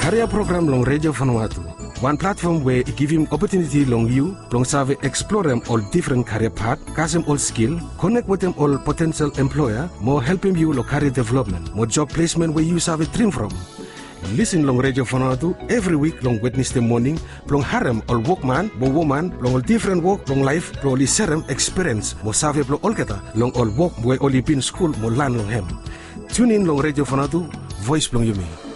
career program long Radio Vanuatu. One platform where it give him opportunity long you, long serve explore them all different career path, cast them all skill, connect with them all potential employer, more helping you long career development, more job placement where you serve a dream from. Listen long Radio Vanuatu every week long Wednesday morning, long harem all workman, bo woman, long all different work, long life, long all serem experience, mo serve long all keta, long all work where all been school, mo learn long hem. Tune in long Radio Vanuatu, voice long you me.